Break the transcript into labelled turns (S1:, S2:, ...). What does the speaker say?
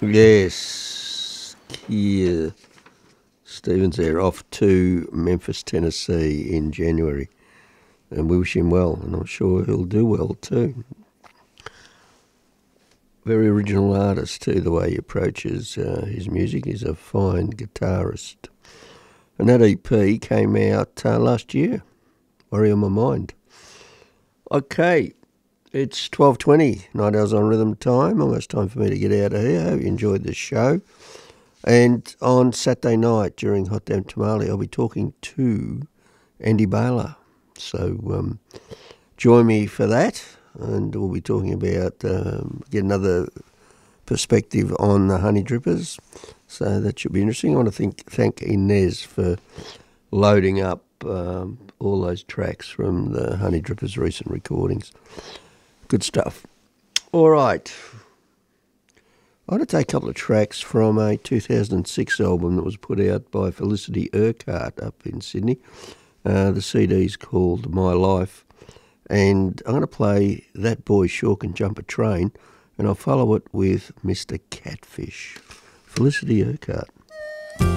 S1: Yes, yeah. Stevens there off to Memphis, Tennessee in January. And we wish him well, and I'm sure he'll do well too. Very original artist too, the way he approaches his music. He's a fine guitarist. And that EP came out last year, Worry on My Mind. Okay, it's 12:20, 9 hours on rhythm time. Almost time for me to get out of here. I hope you enjoyed the show. And on Saturday night during Hot Damn Tamale, I'll be talking to Andy Baylor. So join me for that, and we'll be talking about get another perspective on the Honey Drippers. So that should be interesting. I want to thank Inez for loading up all those tracks from the Honey Drippers' recent recordings. Good stuff. All right. I want to take a couple of tracks from a 2006 album that was put out by Felicity Urquhart up in Sydney. The CD's called My Life. And I'm going to play That Boy Sure Can Jump a Train, and I'll follow it with Mr. Catfish. Felicity Urquhart.